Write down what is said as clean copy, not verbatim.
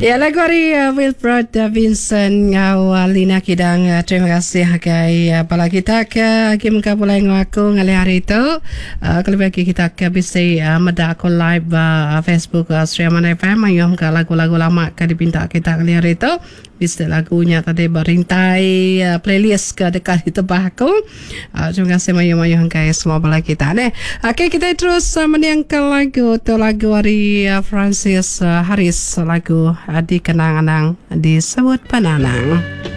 Ya, lagu hari Wilfred Vincent Lina Kidang. Terima kasih kai pala kita ke Kim ka pulai ngaku ngali hari itu. Kalau bagi kita ke bisa meda aku live Facebook Sriaman FM ayom ka lagu-lagu lama ka dipinta kita ngali hari itu. Bisa lagunya tadi berintai playlist ke dekat itu aku. Terima kasih mayu-mayu kai semua pala kita. Okay, kita terus menyiangkan lagu tu lagu hari Francis Harris lagu di kenang-kenang disebut penanang.